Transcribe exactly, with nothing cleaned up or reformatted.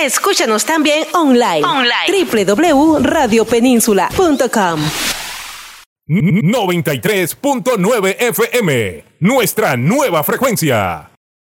Escúchanos también online. Online. doble u doble u doble u punto radio península punto com. noventa y tres punto nueve F M, nuestra nueva frecuencia.